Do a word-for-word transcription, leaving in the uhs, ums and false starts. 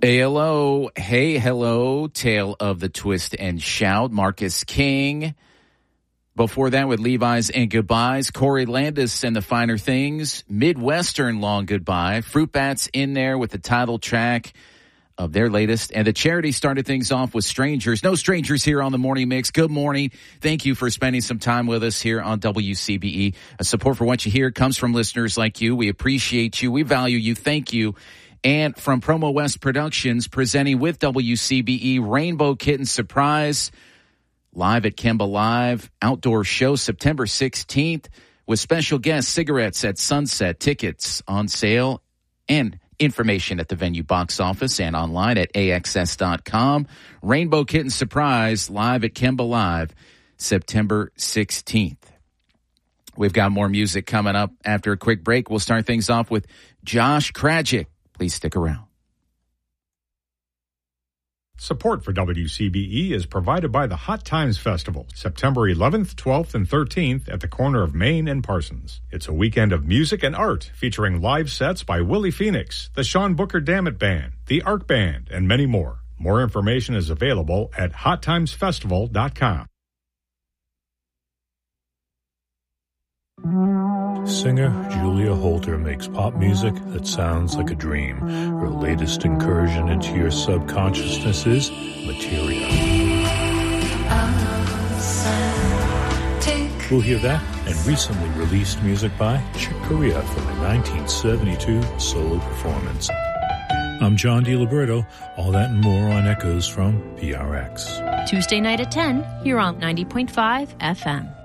Hey, hello. Hey, hello. Tale of the Twist and Shout. Marcus King. Before that, with Levi's and Goodbyes, Corey Landis and the Finer Things. Midwestern Long Goodbye. Fruit Bats in there with the title track of their latest. And the Charity started things off with Strangers. No strangers here on the Morning Mix. Good morning. Thank you for spending some time with us here on W C B E. A support for what you hear comes from listeners like you. We appreciate you. We value you. Thank you. And from Promo West Productions, presenting with W C B E, Rainbow Kitten Surprise, live at Kemba Live, outdoor show September sixteenth, with special guests, cigarettes at Sunset, tickets on sale, and information at the venue box office and online at A X S dot com. Rainbow Kitten Surprise, live at Kemba Live, September sixteenth. We've got more music coming up after a quick break. We'll start things off with Josh Krajic. Please stick around. Support for W C B E is provided by the Hot Times Festival, September eleventh, twelfth, and thirteenth at the corner of Main and Parsons. It's a weekend of music and art featuring live sets by Willie Phoenix, the Sean Booker Dammit Band, the Arc Band, and many more. More information is available at hot times festival dot com. Singer Julia Holter makes pop music that sounds like a dream. Her latest incursion into your subconsciousness is Materia. We'll hear that and recently released music by Chick Corea from a nineteen seventy-two solo performance. I'm John DiLiberto. All that and more on Echoes from P R X. Tuesday night at ten, here on ninety point five F M.